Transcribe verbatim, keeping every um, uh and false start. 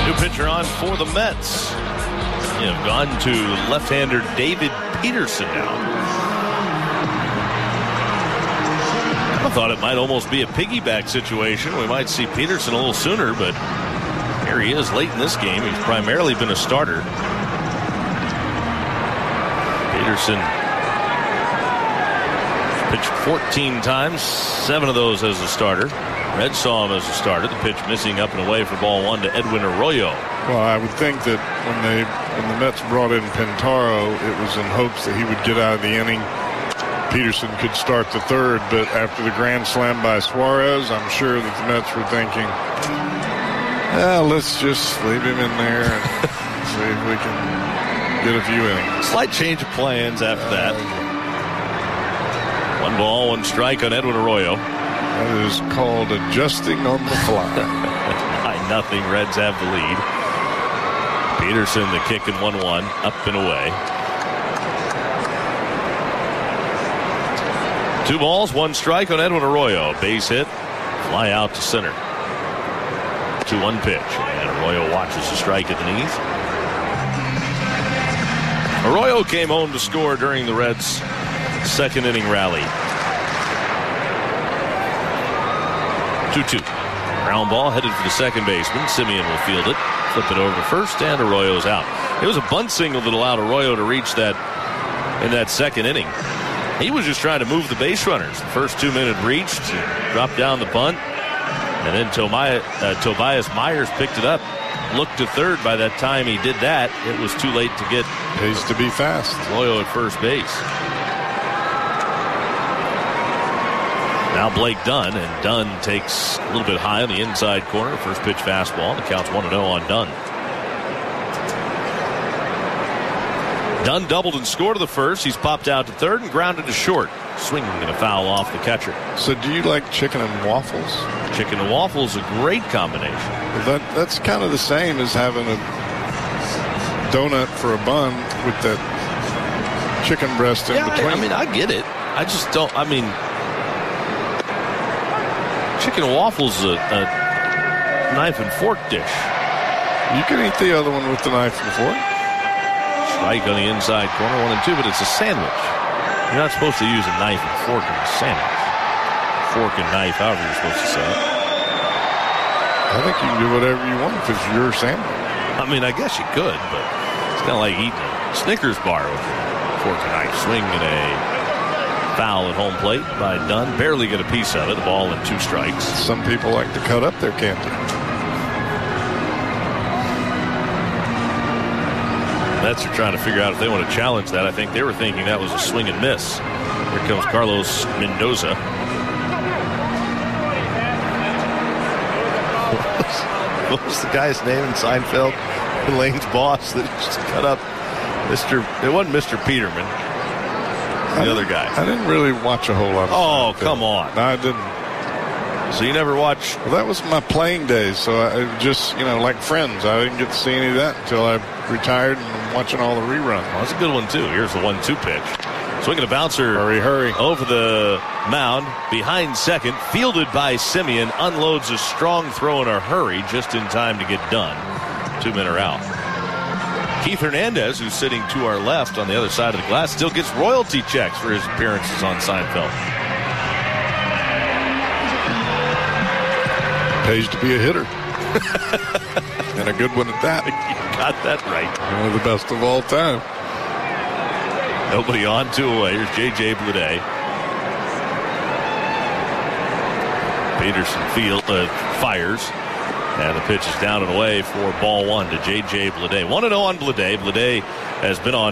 New pitcher on for the Mets. They have gone to left-hander David Peterson now. I thought it might almost be a piggyback situation. We might see Peterson a little sooner, but here he is late in this game. He's primarily been a starter. Peterson pitched fourteen times, seven of those as a starter. Red saw him as a starter. The pitch missing up and away for ball one to Edwin Arroyo. Well, I would think that when they when the Mets brought in Pintaro, it was in hopes that he would get out of the inning. Peterson could start the third, but after the grand slam by Suarez, I'm sure that the Mets were thinking, well, let's just leave him in there and see if we can get a few innings. Slight change of plans after that. One ball, one strike on Edwin Arroyo. That is called adjusting on the fly. nine nothing, Reds have the lead. Peterson the kick in one one, up and away. Two balls, one strike on Edwin Arroyo. Base hit, fly out to center. two one pitch, and Arroyo watches the strike underneath. Arroyo came home to score during the Reds' second inning rally. two two. Ground ball headed for the second baseman. Semien will field it. Flip it over to first, and Arroyo's out. It was a bunt single that allowed Arroyo to reach that in that second inning. He was just trying to move the base runners. The first two men had reached, dropped down the bunt, and then Tobias, uh, Tobias Myers picked it up. Looked to third. By that time he did that, it was too late to get. Pays to be fast. Arroyo at first base. Now Blake Dunn, and Dunn takes a little bit high on the inside corner. First pitch fastball. The count's one and oh on Dunn. Dunn doubled and scored to the first. He's popped out to third and grounded to short. Swinging and a foul off the catcher. So do you like chicken and waffles? Chicken and waffles, a great combination. Well, that, that's kind of the same as having a donut for a bun with that chicken breast in yeah, between. I, I mean, I get it. I just don't, I mean, chicken and waffles is a, a knife and fork dish. You can eat the other one with the knife and fork. Strike on the inside corner, one and two, but it's a sandwich. You're not supposed to use a knife and fork in a sandwich. Fork and knife, however you're supposed to say it. I think you can do whatever you want if it's your sandwich. I mean, I guess you could, but it's kind of like eating a Snickers bar with a fork and knife. Swing and a foul at home plate by Dunn. Barely get a piece of it. The ball in two strikes. Some people like to cut up their candy. Mets are trying to figure out if they want to challenge that. I think they were thinking that was a swing and miss. Here comes Carlos Mendoza. What was the guy's name in Seinfeld? Elaine's boss that just cut up Mister It wasn't Mister Peterman. The I other guy. I didn't really watch a whole lot of Oh, Seinfeld. come on. No, I didn't. So you never watched? Well, that was my playing days, so I just, you know, like Friends. I didn't get to see any of that until I retired and I'm watching all the reruns. Well, that's a good one, too. Here's the one two pitch. Swinging a bouncer. Hurry, hurry. Over the mound, behind second, fielded by Semien, unloads a strong throw in a hurry just in time to get done. Two men are out. Keith Hernandez, who's sitting to our left on the other side of the glass, still gets royalty checks for his appearances on Seinfeld. Pays to be a hitter. And a good one at that. You got that right. One of the best of all time. Nobody on, two away. Here's J J Bleday. Peterson field, uh, fires. And the pitch is down and away for ball one to J J Bleday. one and oh on Bleday. Bleday has been on